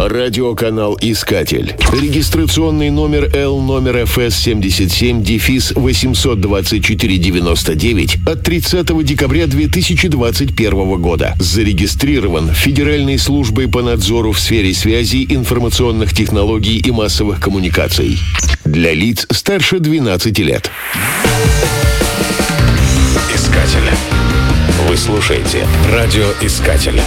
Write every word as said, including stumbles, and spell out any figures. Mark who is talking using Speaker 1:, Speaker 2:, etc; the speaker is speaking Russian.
Speaker 1: Радиоканал «Искатель». Регистрационный номер Л номер эф эс семьдесят семь дефис восемьсот двадцать четыре девяносто девять от тридцатого декабря две тысячи двадцать первого года. Зарегистрирован Федеральной службой по надзору в сфере связи, информационных технологий и массовых коммуникаций. Для лиц старше двенадцати лет.
Speaker 2: Искатель. Вы слушаете «Радиоискатель».